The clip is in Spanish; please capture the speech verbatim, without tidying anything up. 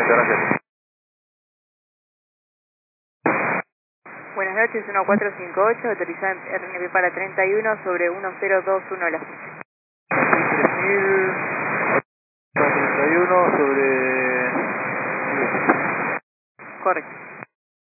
gracias. Buenas noches, uno cuatro cinco ocho, autorizada R N B para treinta y uno sobre uno cero dos uno la fecha. tres mil treinta y uno sobre... Correcto.